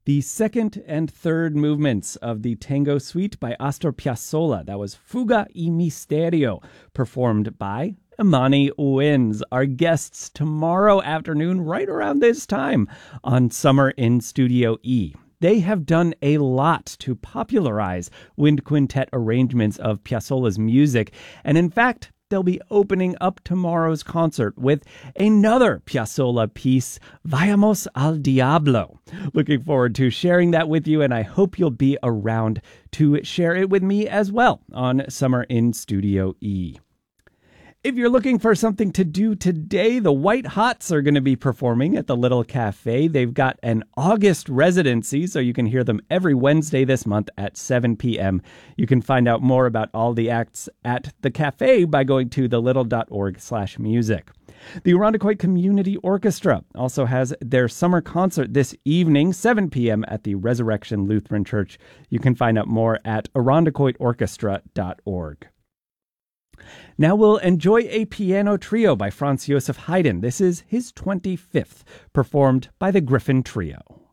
The second and third movements of the Tango Suite by Astor Piazzolla. That was Fuga y Misterio, performed by Imani Owens, our guests tomorrow afternoon, right around this time on Summer in Studio E. They have done a lot to popularize wind quintet arrangements of Piazzolla's music, and in fact, they'll be opening up tomorrow's concert with another Piazzolla piece, Vayamos al Diablo. Looking forward to sharing that with you, and I hope you'll be around to share it with me as well on Summer in Studio E. If you're looking for something to do today, the White Hots are going to be performing at the Little Cafe. They've got an August residency, so you can hear them every Wednesday this month at 7 p.m. You can find out more about all the acts at the cafe by going to thelittle.org/music. The Irondequoit Community Orchestra also has their summer concert this evening, 7 p.m. at the Resurrection Lutheran Church. You can find out more at irondequoitorchestra.org. Now we'll enjoy a piano trio by Franz Joseph Haydn. This is his 25th, performed by the Griffin Trio.